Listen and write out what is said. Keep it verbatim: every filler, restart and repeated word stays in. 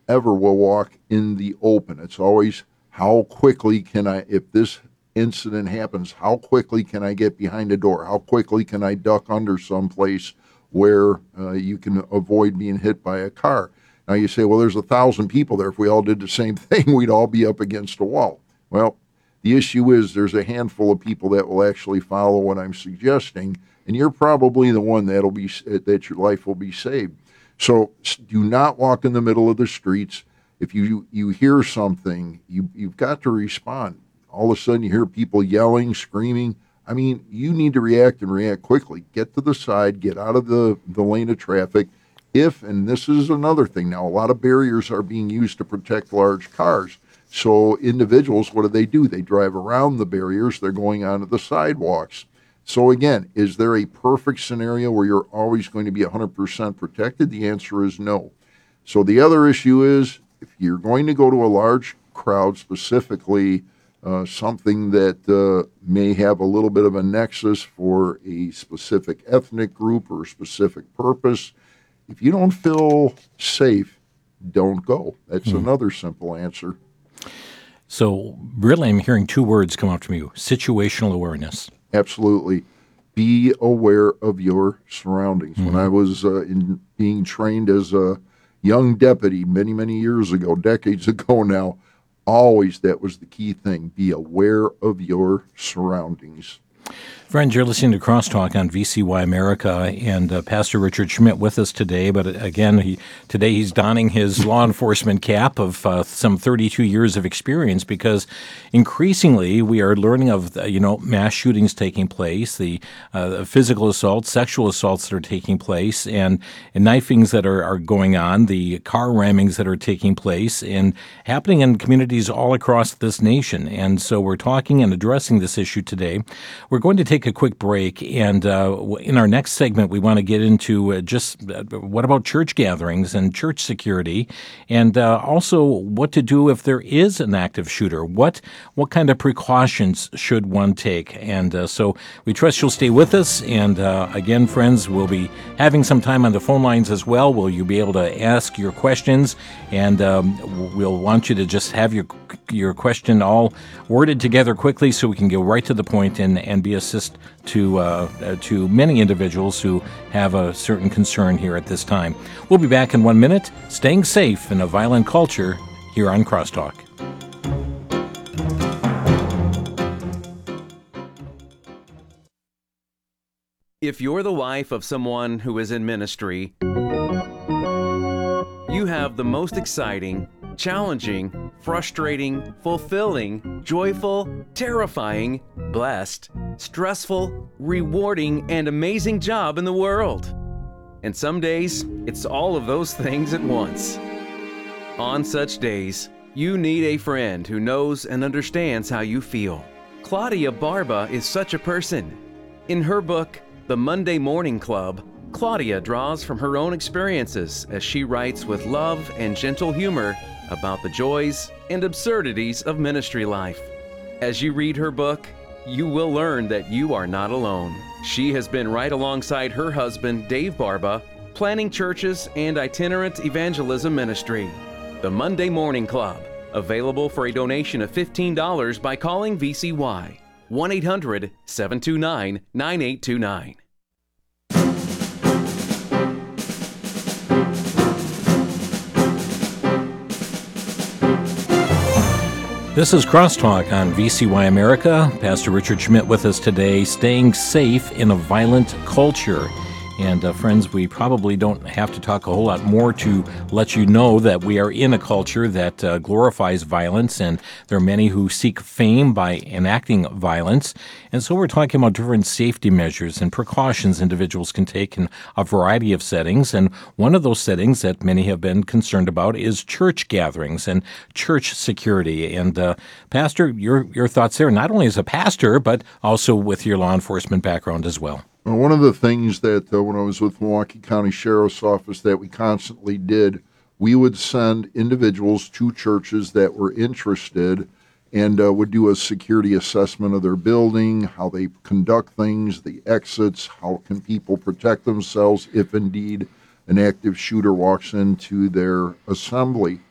ever will walk in the open. It's always how quickly can I, if this incident happens, how quickly can I get behind a door? How quickly can I duck under someplace where uh, you can avoid being hit by a car? Now you say, well, there's a thousand people there. If we all did the same thing, we'd all be up against a wall. Well, the issue is there's a handful of people that will actually follow what I'm suggesting, and you're probably the one that'll be that your life will be saved. So do not walk in the middle of the streets. If you you hear something, you you've got to respond. All of a sudden you hear people yelling, screaming. I mean, you need to react and react quickly. Get to the side, get out of the, the lane of traffic. If, and this is another thing now, a lot of barriers are being used to protect large cars. So individuals, what do they do? They drive around the barriers. They're going onto the sidewalks. So again, is there a perfect scenario where you're always going to be one hundred percent protected? The answer is no. So the other issue is if you're going to go to a large crowd, specifically uh, something that uh, may have a little bit of a nexus for a specific ethnic group or a specific purpose, if you don't feel safe, don't go. That's mm. another simple answer. So really I'm hearing two words come out from you: situational awareness. Absolutely. Be aware of your surroundings. Mm-hmm. When I was uh, in being trained as a young deputy many, many years ago, decades ago now, always that was the key thing. Be aware of your surroundings. Friends, you're listening to Crosstalk on V C Y America, and uh, Pastor Richard Schmidt with us today. But uh, again, he, today he's donning his law enforcement cap of uh, some thirty-two years of experience, because increasingly we are learning of uh, you know mass shootings taking place, the uh, physical assaults, sexual assaults that are taking place, and, and knifings that are, are going on, the car rammings that are taking place, and happening in communities all across this nation. And so we're talking and addressing this issue today. We're going to take a quick break, and uh, in our next segment, we want to get into uh, just uh, what about church gatherings and church security, and uh, also what to do if there is an active shooter. What what kind of precautions should one take? And uh, so we trust you'll stay with us. And uh, again, friends, we'll be having some time on the phone lines as well. Will you be able to ask your questions? And um, we'll want you to just have your your question all worded together quickly so we can go right to the point and, and be assist to uh, uh, to many individuals who have a certain concern here at this time. We'll be back in one minute. Staying safe in a violent culture here on Crosstalk. If you're the wife of someone who is in ministry, you have the most exciting, challenging, frustrating, fulfilling, joyful, terrifying, blessed, stressful, rewarding, and amazing job in the world. And some days, it's all of those things at once. On such days, you need a friend who knows and understands how you feel. Claudia Barba is such a person. In her book, The Monday Morning Club, Claudia draws from her own experiences as she writes with love and gentle humor about the joys and absurdities of ministry life. As you read her book, you will learn that you are not alone. She has been right alongside her husband, Dave Barba, planning churches and itinerant evangelism ministry. The Monday Morning Club, available for a donation of fifteen dollars by calling V C Y, one eight hundred, seven two nine, nine eight two nine. This is Crosstalk on V C Y America. Pastor Richard Schmidt with us today, staying safe in a violent culture. And uh, friends, we probably don't have to talk a whole lot more to let you know that we are in a culture that uh, glorifies violence, and there are many who seek fame by enacting violence. And so we're talking about different safety measures and precautions individuals can take in a variety of settings. And one of those settings that many have been concerned about is church gatherings and church security. And uh, Pastor, your your thoughts there, not only as a pastor, but also with your law enforcement background as well. Well, one of the things that uh, when I was with Milwaukee County Sheriff's Office that we constantly did, we would send individuals to churches that were interested and uh, would do a security assessment of their building, how they conduct things, the exits, how can people protect themselves if indeed an active shooter walks into their assembly.